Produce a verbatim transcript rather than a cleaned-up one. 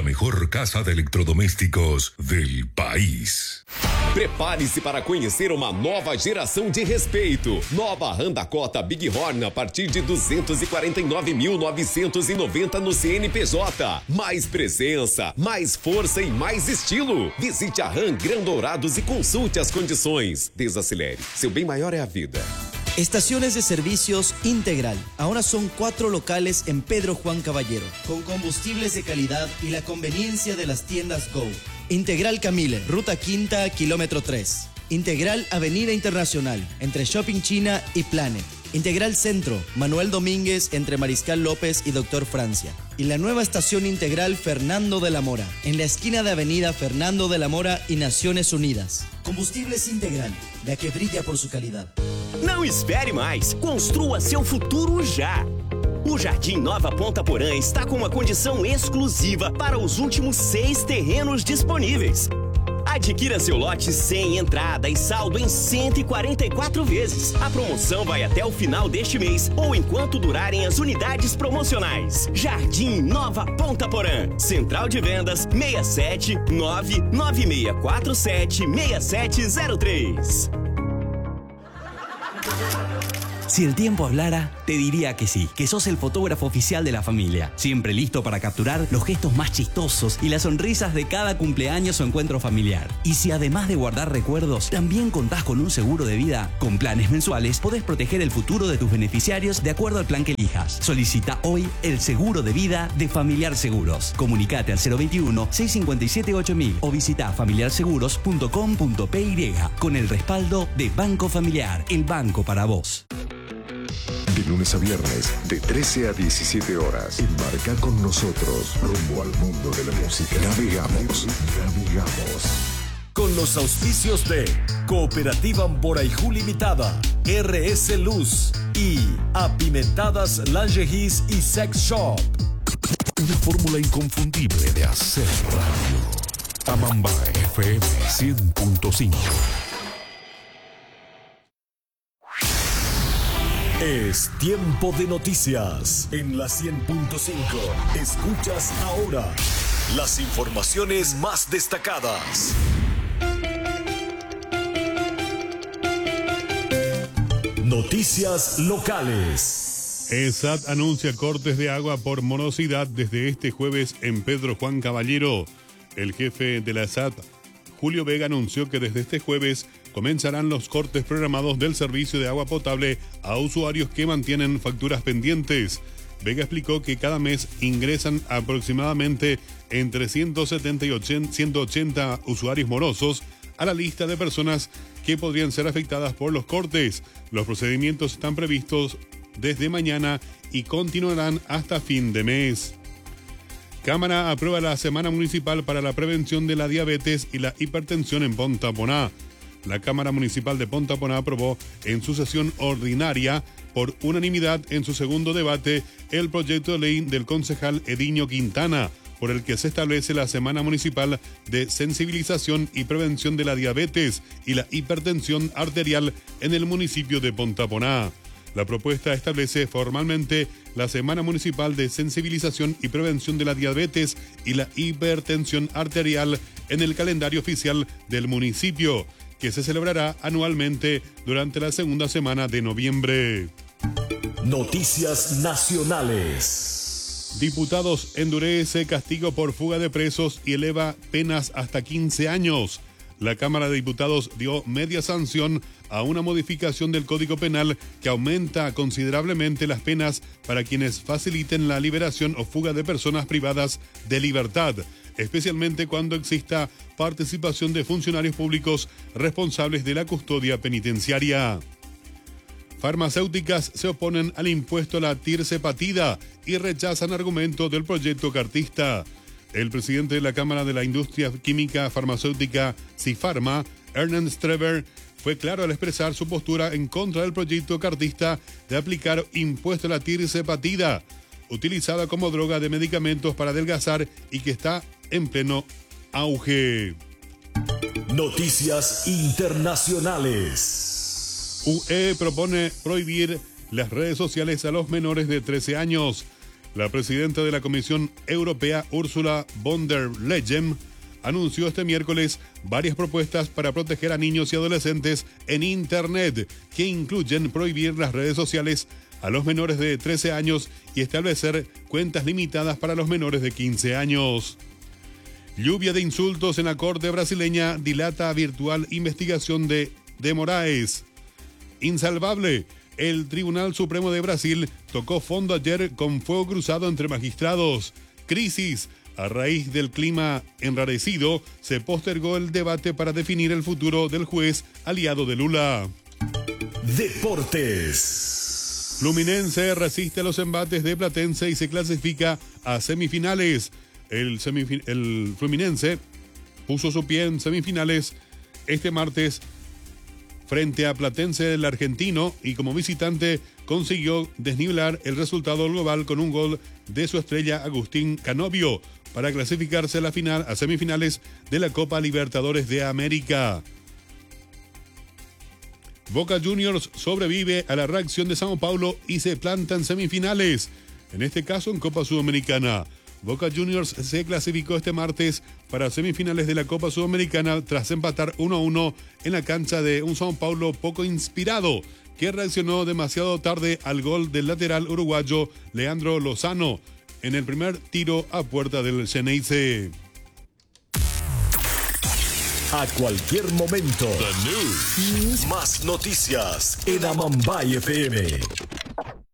la mejor casa de electrodomésticos del país. Prepare-se para conhecer uma nova geração de respeito. Nova Honda Cota Big Horn a partir de duzentos e quarenta e nove mil novecentos e noventa no C N P J. Mais presença, mais força e mais estilo. Visite a Ram Gran Dourados e consulte as condições. Desacelere. Seu bem maior é a vida. Estaciones de servicios Integral. Ahora son cuatro locales en Pedro Juan Caballero, con combustibles de calidad y la conveniencia de las tiendas Go. Integral Camille, Ruta Quinta, kilómetro tres. Integral Avenida Internacional, entre Shopping China y Planet. Integral Centro, Manuel Domínguez, entre Mariscal López y Doctor Francia. Y la nueva estación Integral Fernando de la Mora, en la esquina de Avenida Fernando de la Mora y Naciones Unidas. Combustibles Integral, la que brilla por su calidad. Não espere mais, construa seu futuro já. O Jardim Nova Ponta Porã está com uma condição exclusiva para os últimos seis terrenos disponíveis. Adquira seu lote sem entrada e saldo em cento e quarenta e quatro vezes. A promoção vai até o final deste mês ou enquanto durarem as unidades promocionais. Jardim Nova Ponta Porã. Central de Vendas seis sete nove nove seis quatro sete seis sete zero três. Si el tiempo hablara, te diría que sí, que sos el fotógrafo oficial de la familia, siempre listo para capturar los gestos más chistosos y las sonrisas de cada cumpleaños o encuentro familiar. Y si además de guardar recuerdos, también contás con un seguro de vida, con planes mensuales podés proteger el futuro de tus beneficiarios de acuerdo al plan que elijas. Solicita hoy el seguro de vida de Familiar Seguros. Comunicate al cero veintiuno, seiscientos cincuenta y siete, ocho mil o visita familiar seguros punto com punto p y con el respaldo de Banco Familiar, el banco para vos. De lunes a viernes, de trece a diecisiete horas. Embarca con nosotros rumbo al mundo de la música. Navegamos. Navegamos. Con los auspicios de Cooperativa Amboraijú Limitada, R S Luz y Apimentadas Lingeries y Sex Shop. Una fórmula inconfundible de hacer radio. Amamba F M cien punto cinco. Es tiempo de noticias en la cien punto cinco. Escuchas ahora las informaciones más destacadas. Noticias locales. ESAT anuncia cortes de agua por morosidad desde este jueves en Pedro Juan Caballero. El jefe de la ESAT, Julio Vega, anunció que desde este jueves comenzarán los cortes programados del servicio de agua potable a usuarios que mantienen facturas pendientes. Vega explicó que cada mes ingresan aproximadamente entre ciento setenta y ciento ochenta usuarios morosos a la lista de personas que podrían ser afectadas por los cortes. Los procedimientos están previstos desde mañana y continuarán hasta fin de mes. Cámara aprueba la Semana Municipal para la Prevención de la Diabetes y la Hipertensión en Ponta-Poná. La Cámara Municipal de Ponta-Poná aprobó en su sesión ordinaria por unanimidad en su segundo debate el proyecto de ley del concejal Ediño Quintana, por el que se establece la Semana Municipal de Sensibilización y Prevención de la Diabetes y la Hipertensión Arterial en el municipio de Ponta-Poná. La propuesta establece formalmente la Semana Municipal de Sensibilización y Prevención de la Diabetes y la Hipertensión Arterial en el calendario oficial del municipio, que se celebrará anualmente durante la segunda semana de noviembre. Noticias nacionales. Diputados endurece castigo por fuga de presos y eleva penas hasta quince años. La Cámara de Diputados dio media sanción a una modificación del Código Penal que aumenta considerablemente las penas para quienes faciliten la liberación o fuga de personas privadas de libertad, especialmente cuando exista participación de funcionarios públicos responsables de la custodia penitenciaria. Farmacéuticas se oponen al impuesto a la tirzepatida y rechazan argumentos del proyecto cartista. El presidente de la Cámara de la Industria Química Farmacéutica, Cifarma, Ernest Strever, fue claro al expresar su postura en contra del proyecto cartista de aplicar impuesto a la tirzepatida, utilizada como droga de medicamentos para adelgazar y que está en pleno auge. Noticias internacionales. U E propone prohibir las redes sociales a los menores de trece años. La presidenta de la Comisión Europea, Ursula von der Leyen, anunció este miércoles varias propuestas para proteger a niños y adolescentes en Internet, que incluyen prohibir las redes sociales a los menores de trece años y establecer cuentas limitadas para los menores de quince años. Lluvia de insultos en la corte brasileña dilata virtual investigación de, de Moraes. Insalvable. El Tribunal Supremo de Brasil tocó fondo ayer con fuego cruzado entre magistrados. Crisis. A raíz del clima enrarecido, se postergó el debate para definir el futuro del juez aliado de Lula. Deportes. Fluminense resiste a los embates de Platense y se clasifica a semifinales. El, semifin- el Fluminense puso su pie en semifinales este martes frente a Platense del argentino y como visitante consiguió desnivelar el resultado global con un gol de su estrella Agustín Canovio para clasificarse a la final, a semifinales de la Copa Libertadores de América. Boca Juniors sobrevive a la reacción de Sao Paulo y se planta en semifinales, en este caso en Copa Sudamericana. Boca Juniors se clasificó este martes para semifinales de la Copa Sudamericana tras empatar uno a uno en la cancha de un Sao Paulo poco inspirado, que reaccionó demasiado tarde al gol del lateral uruguayo Leandro Lozano en el primer tiro a puerta del Xeneize. A cualquier momento. The News. Más noticias en Amambay F M.